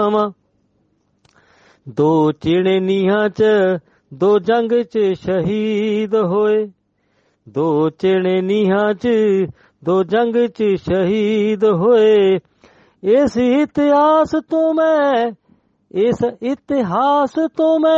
ਸੁਣਾਵਾਂ। ਦੋ ਚਿਣੇ ਨੀਹਾਂ ਚ ਦੋ ਜੰਗ ਚ ਸ਼ਹੀਦ ਹੋਏ, ਦੋ ਚਿਣੇ ਨੀਹਾਂ ਚ ਦੋ ਜੰਗ ਚ ਸ਼ਹੀਦ ਹੋਏ। ਇਸ ਇਤਿਹਾਸ ਤੋਂ ਮੈਂ